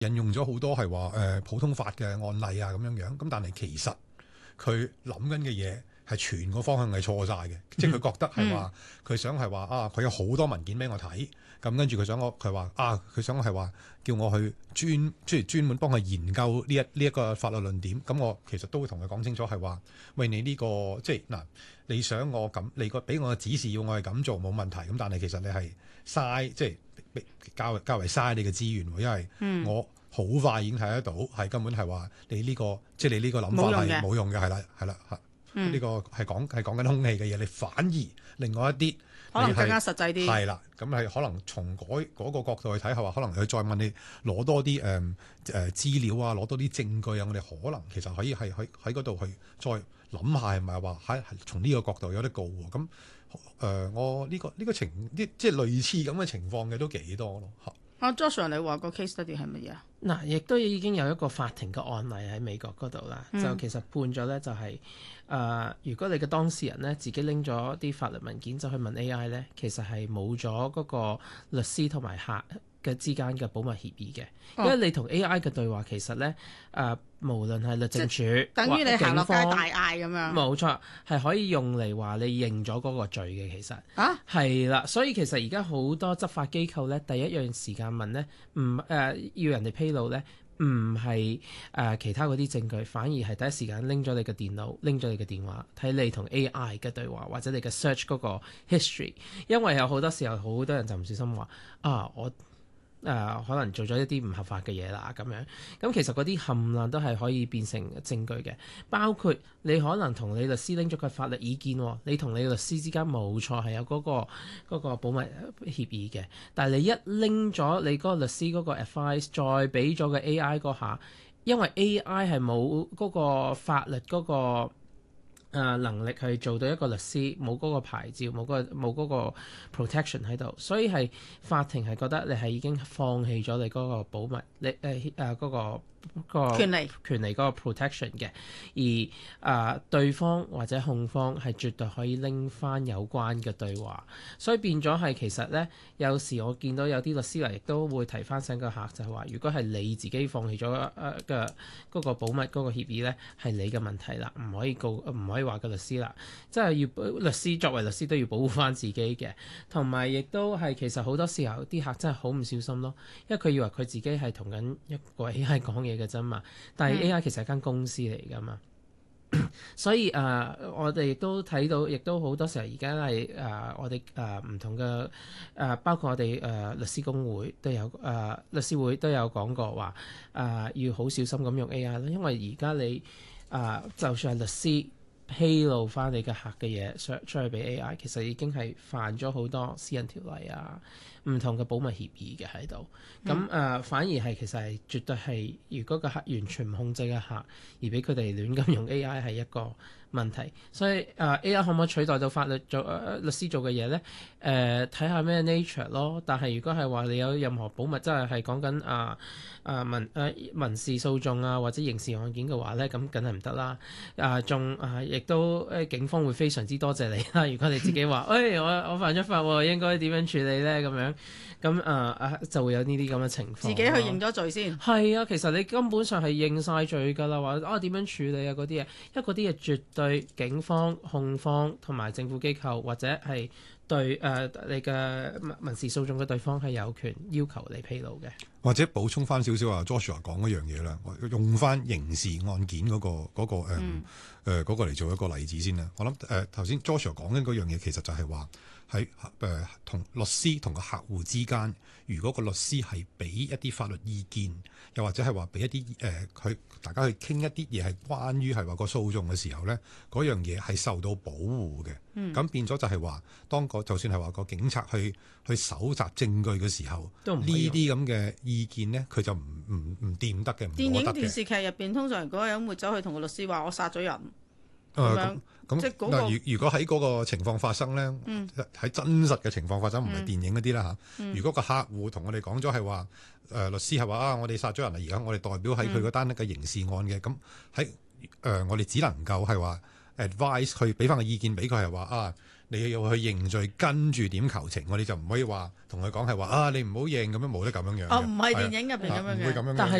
引用咗好多係話普通法嘅案例啊咁樣，咁但係其實佢諗緊嘅嘢係全個方向係錯晒嘅，即係佢覺得係話佢想係話啊，佢有好多文件俾我睇，咁跟住佢想佢話啊，佢想係話叫我去專門幫佢研究呢一個法律論點，咁我其實都會同佢講清楚係話，喂，你呢個即係嗱，你想我咁，你俾我嘅指示要我係咁做冇問題，咁但係其實你係嘥，即係較為嘥你嘅資源，因為我好快已經睇得到係根本係話你呢個即係你呢個諗法係冇用嘅，係啦嚇。呢個係講緊空氣嘅嘢，你反而另外一啲可能更加實際啲。係啦，咁係可能從嗰個角度去睇，係話可能佢再問你攞多啲資料啊，攞多啲證據啊，我哋可能其實可以係喺嗰度去再諗下係咪話喺從呢個角度有得告喎？咁我呢個即係類似咁嘅情況嘅都幾多咯嚇。 阿 Joshua 你話個 case study 係乜嘢啊？ 嗱，亦都已經有一個法庭嘅案例喺美國嗰度啦，就其實判咗咧就係如果你嘅當事人咧自己拎咗啲法律文件就去問 AI 咧，其實係冇咗嗰個律師同埋客嘅之間嘅保密協議嘅，因為你同 AI 嘅對話其實咧無論係律政署， 等於你行落街警方大嗌咁樣， 冇錯，係可以用嚟話你認咗嗰個罪嘅。其實係啦，所以其實而家好多執法機構咧，第一樣時間問咧，要人哋披露咧，唔係其他嗰啲證據，反而係第一時間拎咗你嘅電腦，拎咗你嘅電話，睇你同 AI 嘅對話，或者你嘅 search 嗰個 history， 因為有好多時候好多人就唔小心話我可能做咗一啲唔合法嘅嘢啦咁樣，咁其實嗰啲冚唪唥都係可以變成證據嘅，包括你可能同你律師拎咗個法律意見，你同你律師之間冇錯係有嗰個保密協議嘅，但係你一拎咗你嗰個律師嗰個 advice 再俾咗個 AI 嗰下，因為 AI 係冇嗰個法律嗰個能力去做到一個律師，冇嗰個牌照，冇嗰個 protection 喺度，所以係法庭係覺得你係已經放棄咗你嗰個保密，你嗰個權利嗰個 protection 嘅，而對方或者控方係絕對可以拎翻有關嘅對話，所以變咗係其實咧，有時我見到有啲律師嚟亦都會提翻醒個客，就係話如果係你自己放棄咗嘅嗰個保密嗰個協議咧，係你嘅問題啦，唔可以話個律師啦，即係要律師作為律師都要保護翻自己嘅，同埋亦都係其實好多時候啲客真係好唔小心咯，因為佢以為佢自己係同緊一個 AI 講嘢嘅啫嘛，但係 AI 其實係間公司嚟㗎嘛，所以我哋亦都睇到，亦都好多時候而家係我哋唔同嘅包括我哋律師公會都有律師會都有講過話要好小心咁用 AI 咯，因為而家你就算係律師披露翻你嘅客嘅嘢出去俾 AI， 其實已經係犯咗好多私人條例唔同嘅保密協議嘅喺度。咁反而係其實係絕對係，如果個客完全唔控制嘅客，而俾佢哋亂咁用 AI 係一個問題。所以AI 可唔可以取代到法律做律師做嘅嘢咧？睇下咩 nature 咯。但係如果係話你有任何保密，即係講緊民事訴訟或者刑事案件嘅話咧，咁梗係唔得啦。亦都警方會非常之多謝你啦。如果你自己話，我犯咗法喎，應該點樣處理咧？咁樣咁就會有呢啲咁嘅情況。 自己去認咗罪先。 係啊，其實你根本上係認晒罪㗎啦，話點樣處理嗰啲嘢，因為嗰啲嘢絕對警方、控方同埋政府機構或者係對你嘅民事訴訟嘅對方係有權要求你披露嘅。 或者補充翻少少Joshua 講嗰樣嘢啦，我用翻刑事案件嗰個嚟做一個例子先啦。我諗頭先 Joshua 講緊嗰樣嘢，其實就係話喺同律師同個客戶之間，如果個律師係俾一啲法律意見，又或者係話俾一啲大家去傾一啲嘢係關於係話個訴訟嘅時候咧，嗰樣嘢係受到保護嘅。咁變咗就係話，當就算係話個警察去搜集證據嘅時候，呢啲咁嘅意見咧，佢就唔掂得嘅，唔電影得嘅。 電視劇入邊通常嗰個人會走去同個律師話：我殺咗人。 咁即係嗰個如果喺嗰個情況發生咧，喺真實嘅情況發生，唔係電影嗰啲啦嚇。如果個客戶同我哋講咗係話，律師係話我哋殺咗人啦，而家我哋代表喺佢嗰單嘅刑事案嘅，咁喺我哋只能夠係話 advise 去俾翻個意見俾佢係話你要去認罪，跟住點求情，我哋就唔可以話同佢講係話啊，你唔好認咁樣，冇得咁樣樣嘅。 哦，唔係電影入邊咁樣嘅。 唔會咁樣嘅。 但係